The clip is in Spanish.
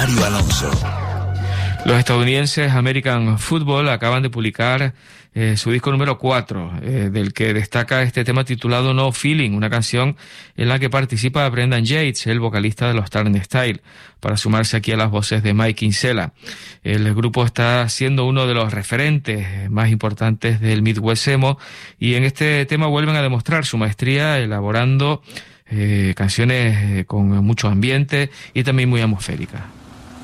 Mario Alonso. Los estadounidenses American Football acaban de publicar su disco número 4, del que destaca este tema titulado No Feeling, una canción en la que participa Brendan Yates, el vocalista de los Turnstile, para sumarse aquí a las voces de Mike Kinsella. El grupo está siendo uno de los referentes más importantes del Midwest emo, y en este tema vuelven a demostrar su maestría elaborando canciones con mucho ambiente y también muy atmosféricas.